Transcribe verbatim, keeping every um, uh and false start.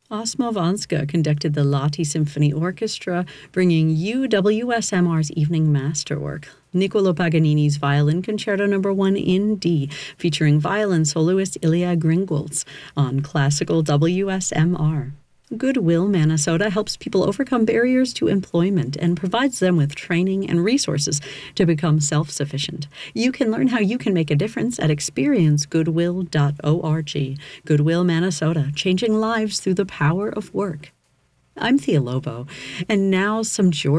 Osmo Vanska conducted the Lahti Symphony Orchestra, bringing you W S M R's evening masterwork, Niccolo Paganini's Violin Concerto Number one in D, featuring violin soloist Ilya Gringolds on Classical W S M R. Goodwill Minnesota helps people overcome barriers to employment and provides them with training and resources to become self-sufficient. You can learn how you can make a difference at experience goodwill dot org. Goodwill Minnesota, changing lives through the power of work. I'm Thea Lobo, and now some George